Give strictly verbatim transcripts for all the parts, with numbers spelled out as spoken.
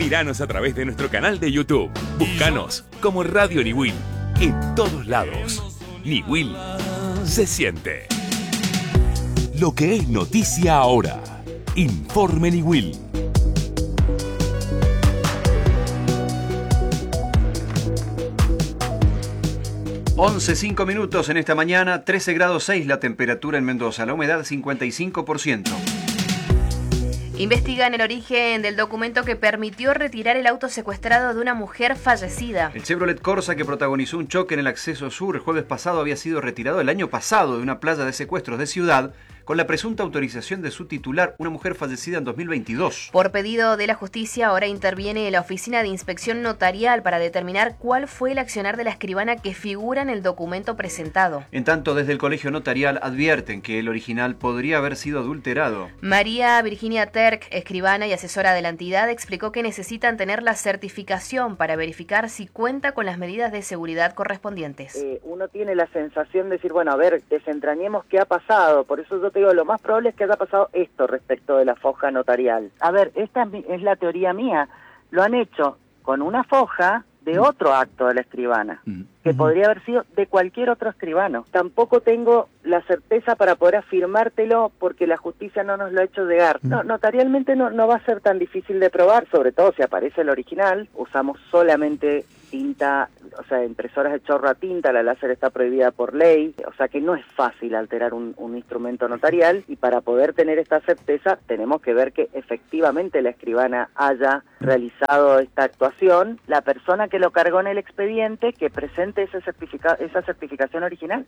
Míranos a través de nuestro canal de YouTube. Búscanos como Radio Niwil en todos lados. Niwil se siente. Lo que es noticia ahora. Informe Niwil. once, cinco minutos en esta mañana, trece grados seis la temperatura en Mendoza, la humedad cincuenta y cinco por ciento. Investigan el origen del documento que permitió retirar el auto secuestrado de una mujer fallecida. El Chevrolet Corsa, que protagonizó un choque en el acceso sur el jueves pasado, había sido retirado el año pasado de una playa de secuestros de Ciudad con la presunta autorización de su titular, una mujer fallecida en dos mil veintidós. Por pedido de la justicia, ahora interviene la Oficina de Inspección Notarial para determinar cuál fue el accionar de la escribana que figura en el documento presentado. En tanto, desde el Colegio Notarial advierten que el original podría haber sido adulterado. María Virginia Terk, escribana y asesora de la entidad, explicó que necesitan tener la certificación para verificar si cuenta con las medidas de seguridad correspondientes. Eh, uno tiene la sensación de decir, bueno, a ver, desentrañemos qué ha pasado, por eso yo te digo, lo más probable es que haya pasado esto respecto de la foja notarial. A ver, esta es la teoría mía, lo han hecho con una foja de otro acto de la escribana, que podría haber sido de cualquier otro escribano. Tampoco tengo la certeza para poder afirmártelo porque la justicia no nos lo ha hecho llegar. No, notarialmente no, no va a ser tan difícil de probar, sobre todo si aparece el original. Usamos solamente tinta, o sea, impresoras de chorro a tinta, la láser está prohibida por ley, o sea que no es fácil alterar un, un instrumento notarial, y para poder tener esta certeza tenemos que ver que efectivamente la escribana haya realizado esta actuación, la persona que lo cargó en el expediente que presente ese certifica- esa certificación original.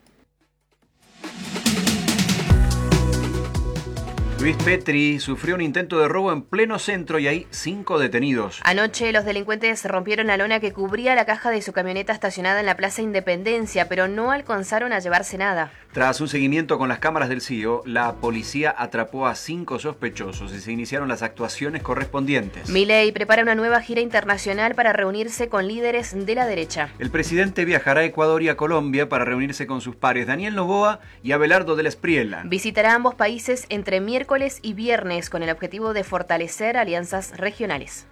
Luis Petri sufrió un intento de robo en pleno centro y hay cinco detenidos. Anoche los delincuentes rompieron la lona que cubría la caja de su camioneta estacionada en la Plaza Independencia, pero no alcanzaron a llevarse nada. Tras un seguimiento con las cámaras del C I O, la policía atrapó a cinco sospechosos y se iniciaron las actuaciones correspondientes. Milei prepara una nueva gira internacional para reunirse con líderes de la derecha. El presidente viajará a Ecuador y a Colombia para reunirse con sus pares Daniel Noboa y Abelardo de la Espriella. Visitará ambos países entre miércoles y viernes con el objetivo de fortalecer alianzas regionales.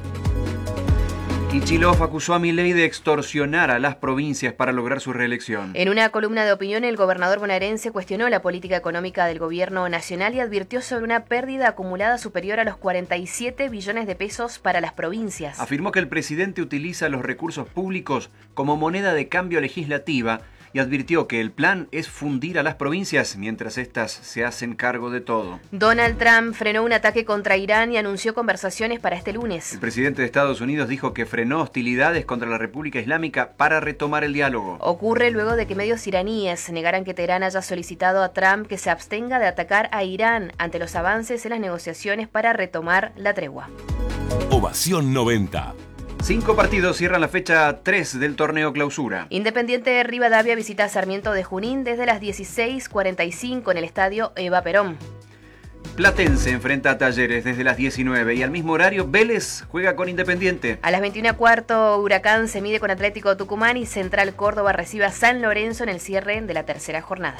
Kicillof acusó a Milei de extorsionar a las provincias para lograr su reelección. En una columna de opinión, el gobernador bonaerense cuestionó la política económica del gobierno nacional y advirtió sobre una pérdida acumulada superior a los cuarenta y siete billones de pesos para las provincias. Afirmó que el presidente utiliza los recursos públicos como moneda de cambio legislativa y advirtió que el plan es fundir a las provincias mientras éstas se hacen cargo de todo. Donald Trump frenó un ataque contra Irán y anunció conversaciones para este lunes. El presidente de Estados Unidos dijo que frenó hostilidades contra la República Islámica para retomar el diálogo. Ocurre luego de que medios iraníes negaran que Teherán haya solicitado a Trump que se abstenga de atacar a Irán ante los avances en las negociaciones para retomar la tregua. Ovación noventa. Cinco partidos cierran la fecha tres del torneo clausura. Independiente Rivadavia visita a Sarmiento de Junín desde las dieciséis cuarenta y cinco en el estadio Eva Perón. Platense enfrenta a Talleres desde las diecinueve y al mismo horario Vélez juega con Independiente. A las veintiuna y cuarto Huracán se mide con Atlético Tucumán y Central Córdoba recibe a San Lorenzo en el cierre de la tercera jornada.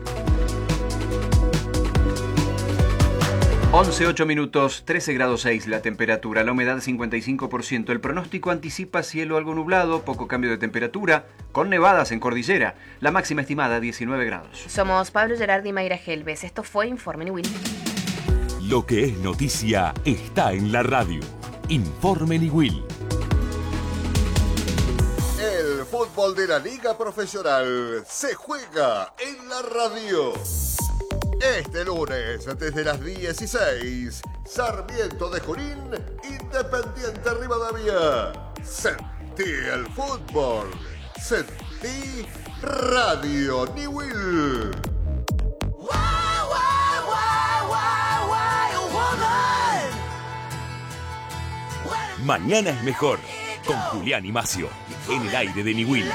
once, ocho minutos, trece grados seis la temperatura, la humedad cincuenta y cinco por ciento. El pronóstico anticipa cielo algo nublado, poco cambio de temperatura, con nevadas en cordillera. La máxima estimada diecinueve grados. Somos Pablo Gerardi y Mayra Helves. Esto fue Informe Niwil. Lo que es noticia está en la radio. Informe Niwil. El fútbol de la Liga Profesional se juega en la radio. Este lunes, desde las dieciséis, Sarmiento de Junín, Independiente Rivadavia. Sentí el fútbol. Sentí Radio Niwil. Mañana es mejor, con Julián y Macio, en el aire de Niwil.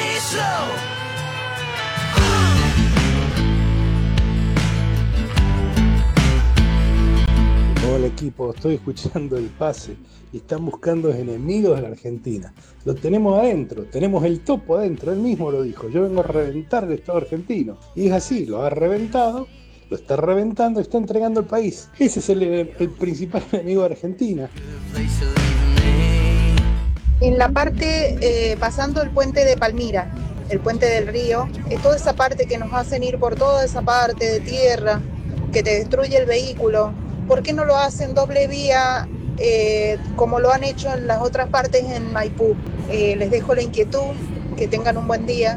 Hola equipo, estoy escuchando el pase y están buscando enemigos de la Argentina. Lo tenemos adentro, tenemos el topo adentro, él mismo lo dijo, yo vengo a reventar el Estado argentino. Y es así, lo ha reventado lo está reventando y está entregando el país. Ese es el, el principal enemigo de Argentina. En la parte, eh, pasando el puente de Palmira, el puente del río, eh, toda esa parte que nos hacen ir por toda esa parte de tierra, que te destruye el vehículo, ¿por qué no lo hacen doble vía eh, como lo han hecho en las otras partes en Maipú? Eh, les dejo la inquietud, que tengan un buen día.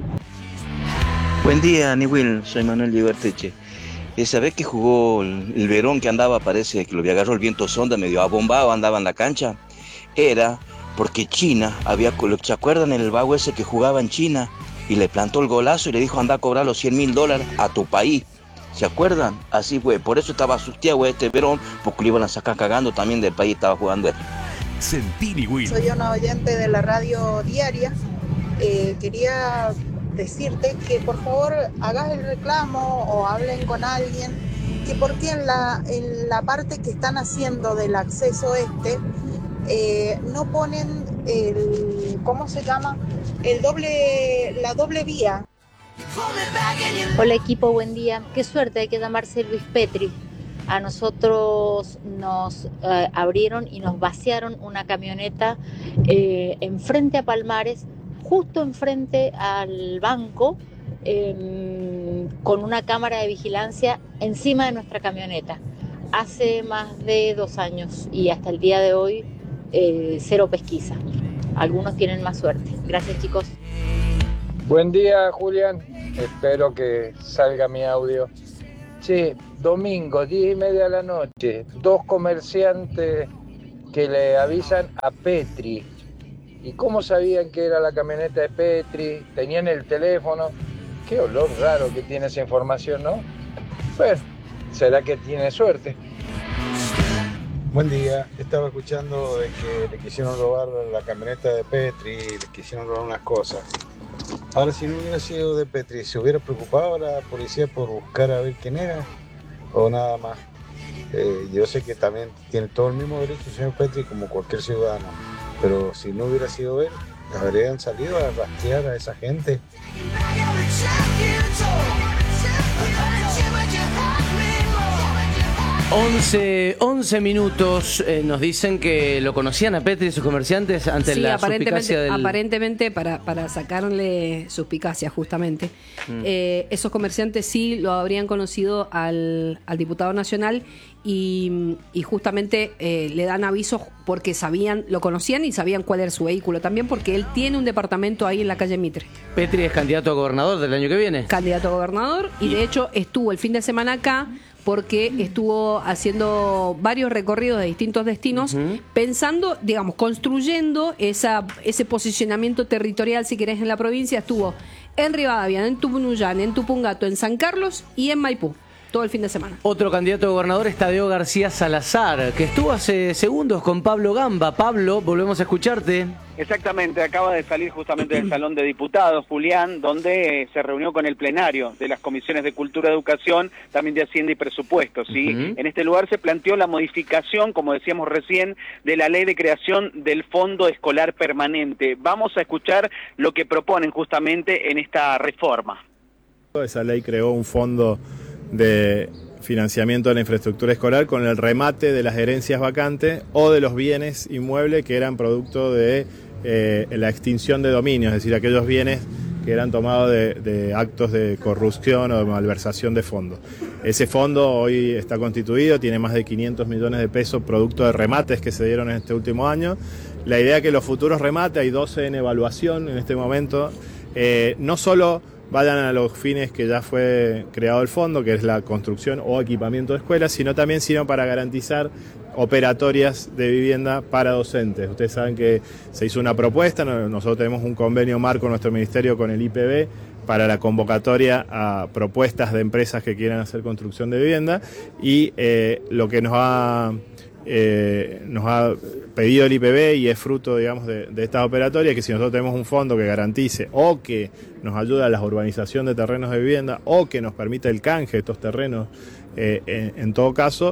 Buen día, Niwil, soy Manuel Liberteche. Esa vez que jugó el, el Verón, que andaba, parece que lo había agarrado el viento sonda, medio abombado, andaba en la cancha, era porque China había, ¿se acuerdan el vago ese que jugaba en China? Y le plantó el golazo y le dijo, anda a cobrar los cien mil dólares a tu país. ¿Se acuerdan? Así fue, por eso estaba asustado este Verón, porque lo iban a sacar cagando también del país, estaba jugando él. Sentí Niwil. Soy una oyente de la radio diaria, eh, quería decirte que por favor hagas el reclamo o hablen con alguien, que por qué en la, en la parte que están haciendo del acceso este, eh, no ponen el, ¿cómo se llama? El doble, la doble vía. Hola equipo, buen día. Qué suerte, hay que llamarse Luis Petri. A nosotros nos eh, abrieron y nos vaciaron una camioneta eh, enfrente a Palmares, justo enfrente al banco, eh, con una cámara de vigilancia encima de nuestra camioneta. Hace más de dos años y hasta el día de hoy eh, cero pesquisa. Algunos tienen más suerte. Gracias, chicos. Buen día, Julián. Espero que salga mi audio. Che, domingo, diez y media de la noche, dos comerciantes que le avisan a Petri. ¿Y cómo sabían que era la camioneta de Petri? Tenían el teléfono. Qué olor raro que tiene esa información, ¿no? Bueno, será que tiene suerte. Buen día, estaba escuchando de que le quisieron robar la camioneta de Petri, le quisieron robar unas cosas. Ahora, si no hubiera sido de Petri, ¿se hubiera preocupado la policía por buscar a ver quién era? ¿O nada más? Eh, yo sé que también tiene todo el mismo derecho el señor Petri como cualquier ciudadano, pero si no hubiera sido él, habrían salido a rastrear a esa gente. once, once minutos, eh, nos dicen que lo conocían a Petri y sus comerciantes ante sí, la aparentemente, suspicacia del... aparentemente para, para sacarle suspicacia justamente. Mm. Eh, esos comerciantes sí lo habrían conocido al, al diputado nacional y, y justamente eh, le dan avisos porque sabían, lo conocían y sabían cuál era su vehículo también, porque él tiene un departamento ahí en la calle Mitre. Petri es candidato a gobernador del año que viene. Candidato a gobernador y de hecho estuvo el fin de semana acá porque estuvo haciendo varios recorridos de distintos destinos, uh-huh. pensando, digamos, construyendo esa, ese posicionamiento territorial, si querés, en la provincia. Estuvo en Rivadavia, en Tunuyán, en Tupungato, en San Carlos y en Maipú, todo el fin de semana. Otro candidato a gobernador es Tadeo García Salazar, que estuvo hace segundos con Pablo Gamba. Pablo, volvemos a escucharte. Exactamente, acaba de salir justamente del Salón de Diputados, Julián, donde eh, se reunió con el plenario de las comisiones de Cultura, Educación, también de Hacienda y Presupuestos, ¿sí? Uh-huh. En este lugar se planteó la modificación, como decíamos recién, de la ley de creación del Fondo Escolar Permanente. Vamos a escuchar lo que proponen justamente en esta reforma. Esa ley creó un fondo de financiamiento de la infraestructura escolar con el remate de las herencias vacantes o de los bienes inmuebles que eran producto de eh, la extinción de dominios, es decir, aquellos bienes que eran tomados de, de actos de corrupción o de malversación de fondos. Ese fondo hoy está constituido, tiene más de quinientos millones de pesos producto de remates que se dieron en este último año. La idea es que los futuros remates, hay doce en evaluación en este momento, eh, no solo vayan a los fines que ya fue creado el fondo, que es la construcción o equipamiento de escuelas, sino también sino para garantizar operatorias de vivienda para docentes. Ustedes saben que se hizo una propuesta, nosotros tenemos un convenio marco en nuestro ministerio con el I P B para la convocatoria a propuestas de empresas que quieran hacer construcción de vivienda y eh, lo que nos ha... Eh, nos ha pedido el I P B y es fruto, digamos, de, de estas operatorias, que si nosotros tenemos un fondo que garantice o que nos ayuda a la urbanización de terrenos de vivienda o que nos permita el canje de estos terrenos, eh, en, en todo caso,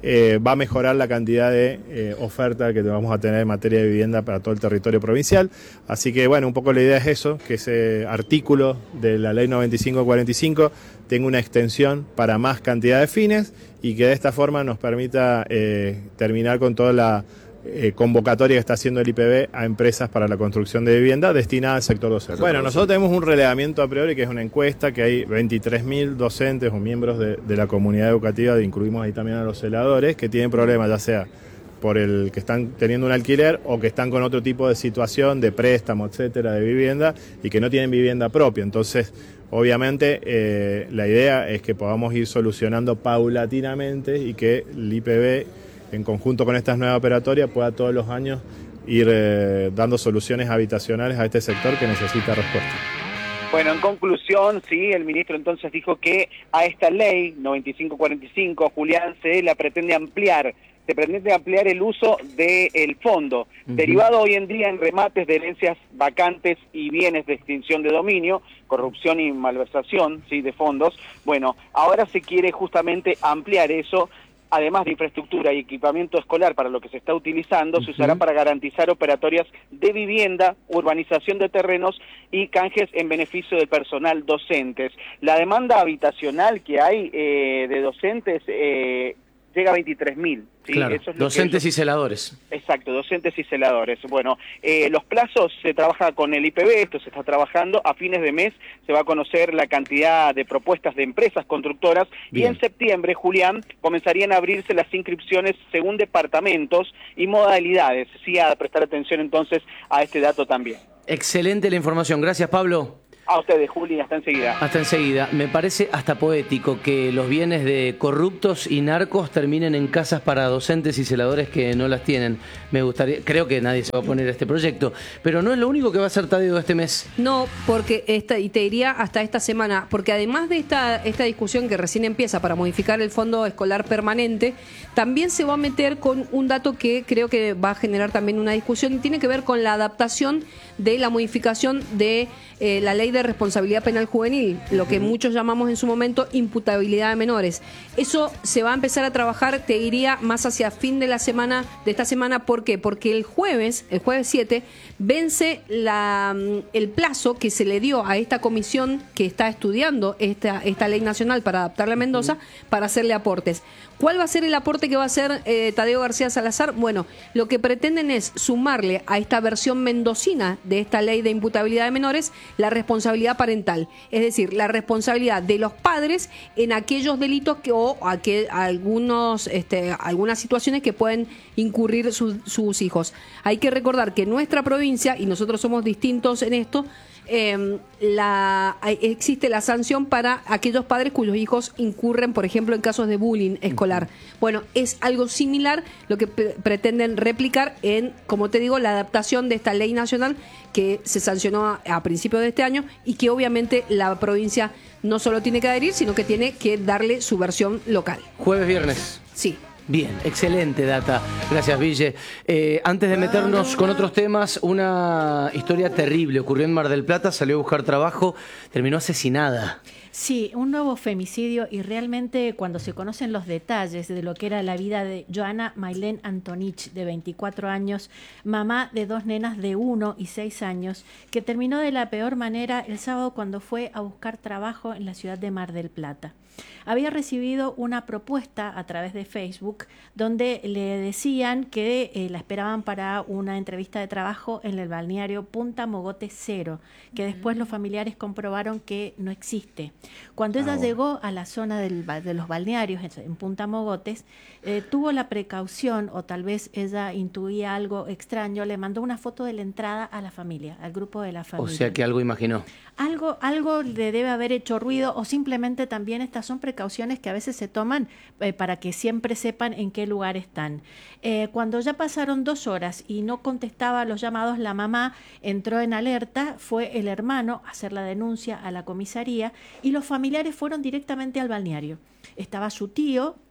eh, va a mejorar la cantidad de eh, oferta que vamos a tener en materia de vivienda para todo el territorio provincial. Así que bueno, un poco la idea es eso, que ese artículo de la ley noventa y cinco cuarenta y cinco tenga una extensión para más cantidad de fines y que de esta forma nos permita eh, terminar con toda la Eh, convocatoria que está haciendo el I P B a empresas para la construcción de vivienda destinada al sector docente. Bueno, nosotros tenemos un relevamiento a priori que es una encuesta, que hay veintitrés mil docentes o miembros de, de la comunidad educativa, incluimos ahí también a los celadores, que tienen problemas ya sea por el que están teniendo un alquiler o que están con otro tipo de situación, de préstamo, etcétera, de vivienda, y que no tienen vivienda propia. Entonces, obviamente, eh, la idea es que podamos ir solucionando paulatinamente y que el I P B, en conjunto con estas nuevas operatorias, pueda todos los años ir eh, dando soluciones habitacionales a este sector que necesita respuesta. Bueno, en conclusión, sí, el ministro entonces dijo que a esta ley noventa y cinco cuarenta y cinco, Julián, se la pretende ampliar, se pretende ampliar el uso del fondo, uh-huh. derivado hoy en día en remates de herencias vacantes y bienes de extinción de dominio, corrupción y malversación, sí, de fondos. Bueno, ahora se quiere justamente ampliar eso. Además de infraestructura y equipamiento escolar para lo que se está utilizando, uh-huh. se usará para garantizar operatorias de vivienda, urbanización de terrenos y canjes en beneficio del personal docentes. La demanda habitacional que hay eh, de docentes eh, llega a veintitrés mil. ¿sí? Claro, Eso es lo docentes que ellos... y celadores. Exacto, docentes y celadores. Bueno, eh, los plazos se trabaja con el I P B, esto se está trabajando, a fines de mes se va a conocer la cantidad de propuestas de empresas constructoras. Bien. Y en septiembre, Julián, comenzarían a abrirse las inscripciones según departamentos y modalidades. Sí, a prestar atención entonces a este dato también. Excelente la información, gracias Pablo. A ustedes, Juli, hasta enseguida. Hasta enseguida. Me parece hasta poético que los bienes de corruptos y narcos terminen en casas para docentes y celadores que no las tienen. Me gustaría, creo que nadie se va a poner a este proyecto, pero no es lo único que va a hacer Tadeo este mes. No, porque esta, y te diría hasta esta semana, porque además de esta, esta discusión que recién empieza para modificar el fondo escolar permanente, también se va a meter con un dato que creo que va a generar también una discusión y tiene que ver con la adaptación de la modificación de eh, la ley de responsabilidad penal juvenil, lo que muchos llamamos en su momento imputabilidad de menores. Eso se va a empezar a trabajar, te diría, más hacia fin de la semana, de esta semana. ¿Por qué? Porque el jueves, el jueves siete, vence la, el plazo que se le dio a esta comisión que está estudiando esta, esta ley nacional para adaptarla a Mendoza, uh-huh. para hacerle aportes. ¿Cuál va a ser el aporte que va a hacer eh, Tadeo García Salazar? Bueno, lo que pretenden es sumarle a esta versión mendocina de esta ley de imputabilidad de menores la responsabilidad parental, es decir, la responsabilidad de los padres en aquellos delitos que o aquel, algunos, este, algunas situaciones que pueden incurrir su, sus hijos. Hay que recordar que nuestra provincia, y nosotros somos distintos en esto, Eh, la, existe la sanción para aquellos padres cuyos hijos incurren, por ejemplo, en casos de bullying escolar. Bueno, es algo similar lo que pre- pretenden replicar en, como te digo, la adaptación de esta ley nacional que se sancionó a, a principios de este año y que obviamente la provincia no solo tiene que adherir, sino que tiene que darle su versión local. Jueves, viernes. Sí. Bien, excelente data. Gracias, Ville. Eh, antes de meternos con otros temas, una historia terrible ocurrió en Mar del Plata, salió a buscar trabajo, terminó asesinada. Sí, un nuevo femicidio y realmente cuando se conocen los detalles de lo que era la vida de Joana Mailén Antonich, de veinticuatro años, mamá de dos nenas de uno y seis años, que terminó de la peor manera el sábado cuando fue a buscar trabajo en la ciudad de Mar del Plata. Había recibido una propuesta a través de Facebook donde le decían que eh, la esperaban para una entrevista de trabajo en el balneario Punta Mogotes Cero, que uh-huh. después los familiares comprobaron que no existe. Cuando ella oh. llegó a la zona del, de los balnearios en Punta Mogotes, eh, tuvo la precaución, o tal vez ella intuía algo extraño, le mandó una foto de la entrada a la familia, al grupo de la familia. O sea que algo imaginó. Algo, algo le debe haber hecho ruido, o simplemente también estas son precauciones que a veces se toman eh, para que siempre sepan en qué lugar están. Eh, cuando ya pasaron dos horas y no contestaba a los llamados, la mamá entró en alerta, fue el hermano a hacer la denuncia a la comisaría y los familiares fueron directamente al balneario. Estaba su tío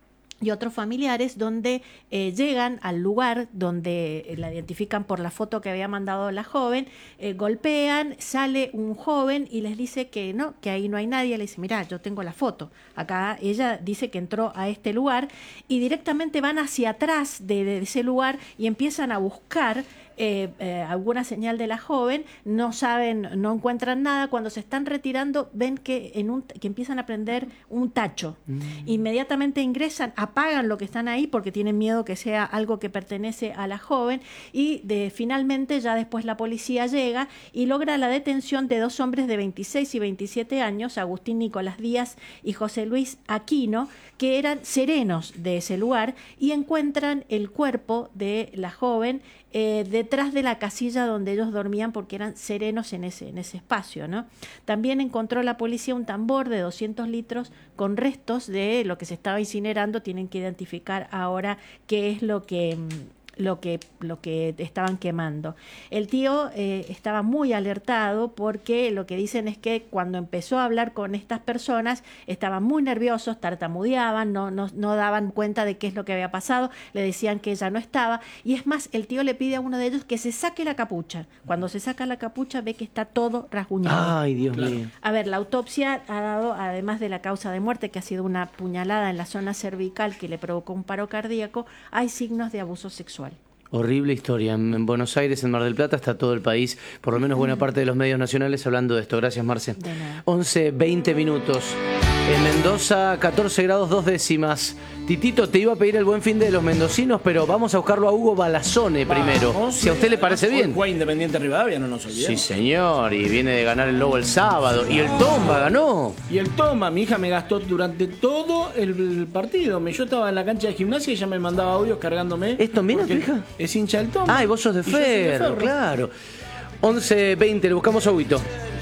y otros familiares, donde eh, llegan al lugar donde eh, la identifican por la foto que había mandado la joven, eh, golpean, sale un joven y les dice que no, que ahí no hay nadie. Le dice, mirá, yo tengo la foto. Acá ella dice que entró a este lugar y directamente van hacia atrás de, de ese lugar y empiezan a buscar Eh, eh, alguna señal de la joven, no saben, no encuentran nada. Cuando se están retirando ven que, en un, que empiezan a prender un tacho. Mm. Inmediatamente ingresan, apagan lo que están ahí porque tienen miedo que sea algo que pertenece a la joven, y de, finalmente ya después la policía llega y logra la detención de dos hombres de veintiséis y veintisiete años, Agustín Nicolás Díaz y José Luis Aquino, que eran serenos de ese lugar, y encuentran el cuerpo de la joven Eh, detrás de la casilla donde ellos dormían, porque eran serenos en ese, en ese espacio, ¿no? También encontró la policía un tambor de doscientos litros con restos de lo que se estaba incinerando. Tienen que identificar ahora qué es lo que... lo que lo que estaban quemando. El tío eh, estaba muy alertado, porque lo que dicen es que cuando empezó a hablar con estas personas estaban muy nerviosos, tartamudeaban, no, no, no daban cuenta de qué es lo que había pasado, le decían que ella no estaba, y es más, el tío le pide a uno de ellos que se saque la capucha. Cuando se saca la capucha ve que está todo rasguñado. Ay, Dios claro. mío. A ver, la autopsia ha dado, además de la causa de muerte, que ha sido una puñalada en la zona cervical que le provocó un paro cardíaco, hay signos de abuso sexual. Horrible historia. En Buenos Aires, en Mar del Plata, está todo el país, por lo menos buena parte de los medios nacionales, hablando de esto. Gracias, Marce. once, veinte minutos. En Mendoza, catorce grados, dos décimas. Titito, te iba a pedir el buen fin de los mendocinos, pero vamos a buscarlo a Hugo Balazone primero. Vamos, si a usted le parece bien. Fue Independiente Rivadavia, no nos olvidemos. Sí, señor, y viene de ganar el Lobo el sábado. Y el Tomba ganó. Y el Tomba, mi hija me gastó durante todo el partido. Yo estaba en la cancha de gimnasia y ella me mandaba audios cargándome. ¿Es tombina tu hija? Es hincha del Tomba. Ah, y vos sos de Ferro, de claro. once, veinte, le buscamos a Huguito.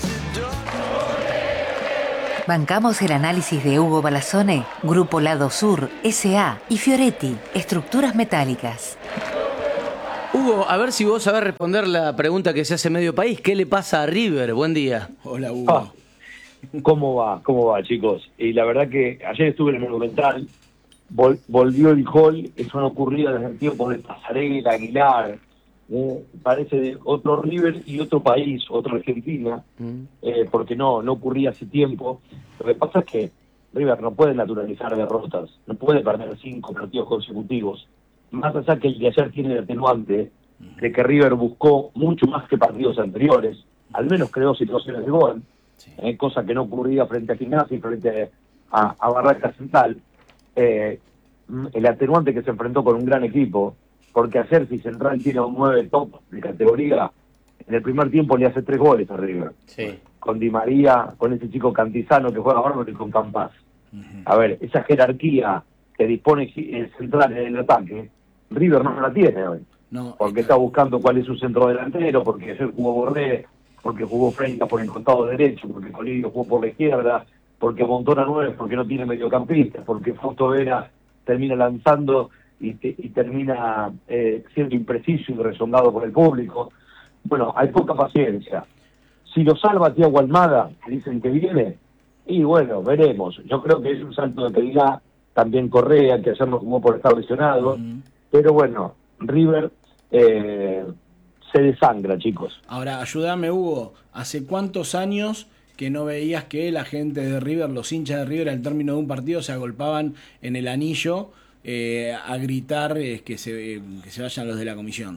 Bancamos el análisis de Hugo Balazone, Grupo Lado Sur, S A y Fioretti, Estructuras Metálicas. Hugo, a ver si vos sabés responder la pregunta que se hace medio país. ¿Qué le pasa a River? Buen día. Hola, Hugo. Ah, ¿Cómo va? ¿Cómo va, chicos? Y la verdad que ayer estuve en el Monumental, vol volvió el gol, eso no ocurría desde el tiempo de Pasarela, Aguilar, eh, parece de otro River y otro país, otra Argentina, mm. eh, porque no, no ocurría hace tiempo. Lo que pasa es que River no puede naturalizar derrotas, no puede perder cinco partidos consecutivos, más allá que el de ayer tiene el atenuante de que River buscó mucho más que partidos anteriores, al menos creó situaciones de gol, sí. eh, cosa que no ocurría frente a Gimnasia y frente a, a Barraca Central. Eh, el atenuante que se enfrentó con un gran equipo, porque ayer si Central tiene un nueve top de categoría, en el primer tiempo le hace tres goles a River. Sí. Con Di María, con ese chico Cantizano que juega bárbaro y con Campas. Uh-huh. A ver, esa jerarquía que dispone el Central en el ataque, River no la tiene hoy. No, porque está buscando cuál es su centro delantero, porque ayer jugó Borré, porque jugó Freitas por el costado derecho, porque Colidio jugó por la izquierda, porque Montona nueve, porque no tiene mediocampistas, porque Fausto Vera termina lanzando y, te, y termina eh, siendo impreciso y rezongado por el público. Bueno, hay poca paciencia. Si lo salva Thiago Almada, que dicen que viene, y bueno, veremos. Yo creo que es un salto de calidad. También Correa, que ayer no jugó por estar lesionado. Uh-huh. Pero bueno, River eh, se desangra, chicos. Ahora, ayúdame, Hugo. ¿Hace cuántos años que no veías que la gente de River, los hinchas de River, al término de un partido se agolpaban en el anillo eh, a gritar eh, que, se, eh, que se vayan los de la comisión?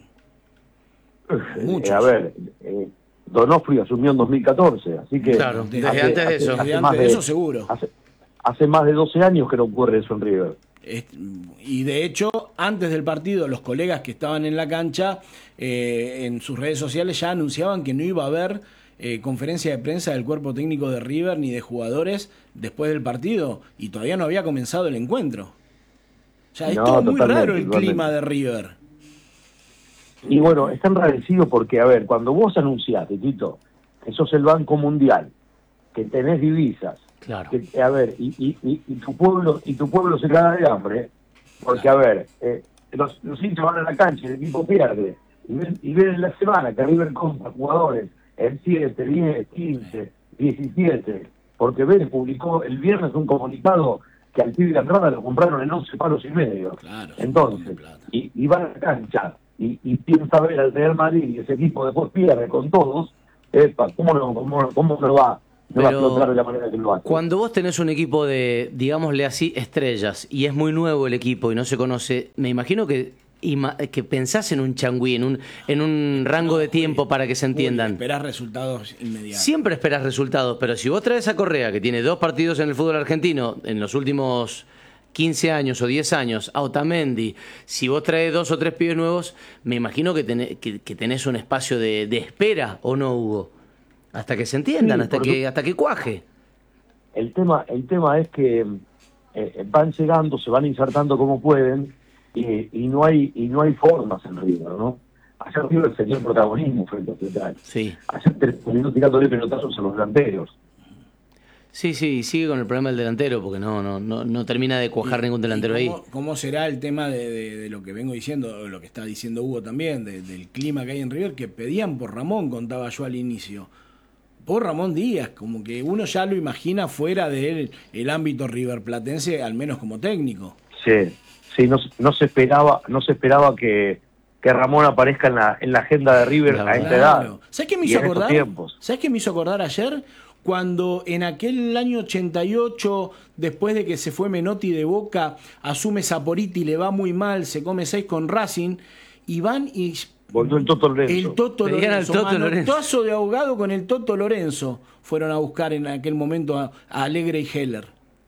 Muchos. Eh, a ver, eh, Donofrio asumió en dos mil catorce, así que... Claro, desde hace, antes de eso. Hace, desde antes de eso, seguro. Hace, hace más de doce años que no ocurre eso en River. Y de hecho, antes del partido, los colegas que estaban en la cancha, eh, en sus redes sociales ya anunciaban que no iba a haber eh, conferencia de prensa del cuerpo técnico de River ni de jugadores después del partido, y todavía no había comenzado el encuentro. O sea, es no, todo muy raro el totalmente. clima de River. Y bueno, está enrarecido porque, a ver, cuando vos anunciaste, Tito, que sos el Banco Mundial, que tenés divisas, claro. que, a ver, y, y, y, y tu pueblo y tu pueblo se caga de hambre, porque, claro. a ver, eh, los, los hinchas van a la cancha y el equipo pierde, y ven, y ven en la semana que River compra jugadores en siete, diez, quince, diecisiete, porque Vélez publicó el viernes un comunicado que al pibe de Andrada lo compraron en once palos y medio. Claro, entonces, y, y va a la cancha y, y piensa ver al Real Madrid y ese equipo después pierde con todos, epa, ¿cómo no, cómo, cómo no va? No va a explotar de la manera que lo hace. Cuando vos tenés un equipo de, digámosle así, estrellas, y es muy nuevo el equipo y no se conoce, me imagino que que pensás en un changüí, en un, en un rango de tiempo para que se entiendan. Esperás resultados inmediatos. Siempre esperás resultados, pero si vos traes a Correa, que tiene dos partidos en el fútbol argentino en los últimos quince años o diez años, a Otamendi, si vos traes dos o tres pibes nuevos, me imagino que tenés, que, que tenés un espacio de, de espera, ¿o no, Hugo? Hasta que se entiendan, sí, hasta que tu... hasta que cuaje. El tema, el tema es que eh, van llegando, se van insertando como pueden, y, y no hay y no hay formas en River, ¿no? Ayer River tenía el protagonismo frente a Central. Sí. Ayer terminó tirándole pelotazos a los delanteros. Sí, sí, sigue con el problema del delantero, porque no no no, no termina de cuajar ningún delantero cómo, ahí. ¿Cómo será el tema de, de, de lo que vengo diciendo, lo que está diciendo Hugo también, de, del clima que hay en River, que pedían por Ramón, contaba yo al inicio? Por Ramón Díaz, como que uno ya lo imagina fuera del el ámbito riverplatense, al menos como técnico. Sí, sí, no, no se esperaba, no se esperaba que, que Ramón aparezca en la, en la agenda de River a esta edad. ¿Sabes qué me hizo acordar? ¿Sabes qué me hizo acordar ayer? Cuando en aquel año ochenta y ocho, después de que se fue Menotti de Boca, asume Saporiti, le va muy mal, se come seis con Racing, y van y... Volvió el Toto Lorenzo. El Toto Pedían Lorenzo. al Toto Lorenzo. Manotazo de ahogado con el Toto Lorenzo. Fueron a buscar en aquel momento a, a Alegre y Heller.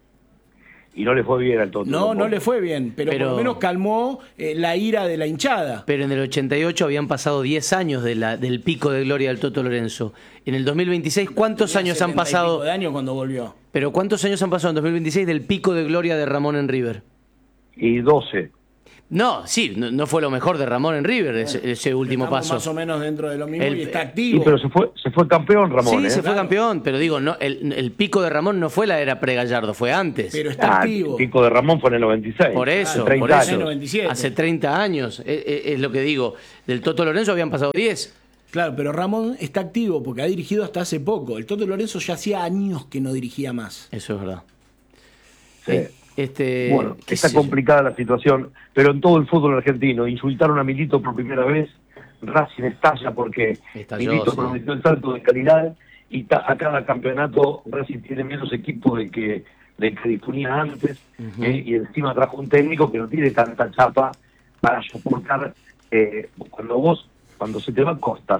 Y no le fue bien al Toto. No, tampoco. no le fue bien, pero, Pero- por lo menos calmó eh, la ira de la hinchada. Pero en el ochenta y ocho habían pasado diez años de la, del pico de gloria del Toto Lorenzo. En el dos mil veintiséis, ¿cuántos Tenía años han setenta y pico pasado? de años cuando volvió. Pero ¿cuántos años han pasado en dos mil veintiséis del pico de gloria de Ramón en River? Y doce. No, sí, no, no fue lo mejor de Ramón en River, ese, ese último Estamos paso. más o menos dentro de lo mismo El- y está Sí, activo. pero se fue, se fue campeón Ramón. Sí, ¿eh? se fue campeón, pero digo, no, el, el pico de Ramón no fue la era pre-Gallardo, fue antes. Pero está Ah, activo. el pico de Ramón fue en el noventa y seis. Por eso, hace treinta por eso. años. noventa y siete. Hace treinta años, es, es- es lo que digo. Del Toto Lorenzo habían pasado diez. Claro, pero Ramón está activo porque ha dirigido hasta hace poco. El Toto Lorenzo ya hacía años que no dirigía más. Eso es verdad. Sí. Eh, Este, Bueno, qué está sé yo. complicada la situación, pero en todo el fútbol argentino insultaron a Milito por primera vez, Racing estalla porque Estalló, Milito sí. prometió el salto de calidad y ta- a cada campeonato Racing tiene menos equipos del que, del que disponía antes, Ujú. ¿eh? Y encima trajo un técnico que no tiene tanta chapa para soportar eh, cuando vos, cuando se te van Costas,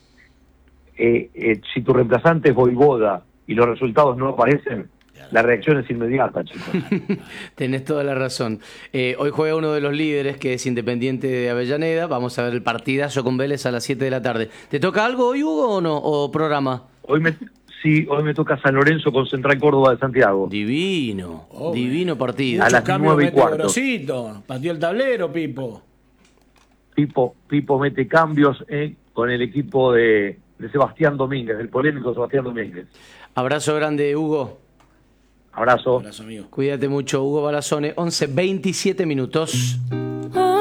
eh, eh, si tu reemplazante es Voivoda y los resultados no aparecen, la reacción es inmediata, chicos. Tenés toda la razón. Eh, hoy juega uno de los líderes, que es Independiente de Avellaneda. Vamos a ver el partidazo con Vélez a las siete de la tarde. ¿Te toca algo hoy, Hugo, o no? ¿O programa? Hoy me, sí, hoy me toca San Lorenzo con Central Córdoba de Santiago. Divino, Oh, divino partido. A Muchos las cambios nueve y mete cuarto. Grosito. Pateó el tablero, Pipo. Pipo, Pipo mete cambios eh, con el equipo de, de Sebastián Domínguez, el polémico Sebastián Domínguez. Abrazo grande, Hugo. Abrazo. Abrazo, amigo. Cuídate mucho, Hugo Balazone. once veintisiete minutos.